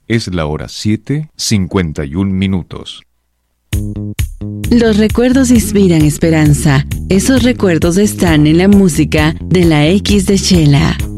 Es la hora 7:51. Los recuerdos inspiran esperanza. Esos recuerdos están en la música de la X de Chela.